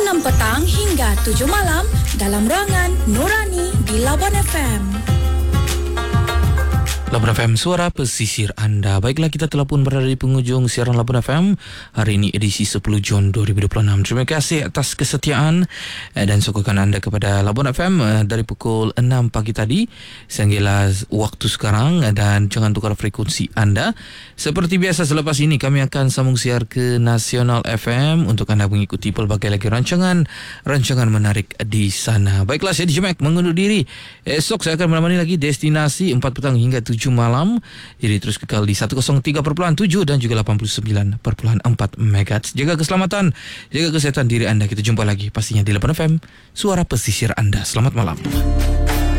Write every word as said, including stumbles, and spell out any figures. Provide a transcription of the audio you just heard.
enam petang hingga tujuh malam dalam ruangan Nurani di Labuan F M. Labuan F M, suara pesisir anda. Baiklah, kita telah pun berada di penghujung siaran Labuan F M. Hari ini edisi sepuluh Jun dua ribu dua puluh enam. Terima kasih atas kesetiaan dan sokongan anda kepada Labuan F M dari pukul enam pagi tadi sehinggalah waktu sekarang, dan jangan tukar frekuensi anda. Seperti biasa, selepas ini kami akan sambung siar ke Nasional F M untuk anda mengikuti pelbagai lagi rancangan rancangan menarik di sana. Baiklah, saya D J Mac mengundur diri. Esok saya akan menemani lagi Destinasi empat petang hingga tujuh malam. Jadi terus kekal di seratus tiga perpuluhan tujuh dan juga lapan puluh sembilan perpuluhan empat megahertz. Jaga keselamatan, jaga kesehatan diri anda. Kita jumpa lagi pastinya di Labuan F M, suara pesisir anda. Selamat malam.